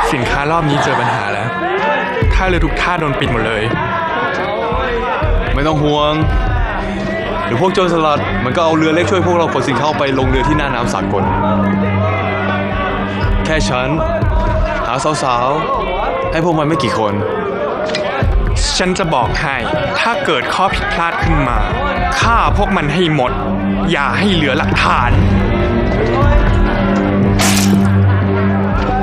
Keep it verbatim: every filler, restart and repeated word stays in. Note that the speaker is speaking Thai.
สินค้ารอบนี้เจอปัญหาแล้วท่าเรือทุกท่าโดนปิดหมดเลยไม่ต้องห่วงเดี๋ยวพวกโจรสลัดมันก็เอาเรือเล็กช่วยพวกเราขนสินค้าไปลงเรือที่หน้าน้ำสากลแค่ฉันหาสาวๆให้พวกมันไม่กี่คนฉันจะบอกให้ถ้าเกิดข้อผิดพลาดขึ้นมาฆ่าพวกมันให้หมดอย่าให้เหลือหลักฐาน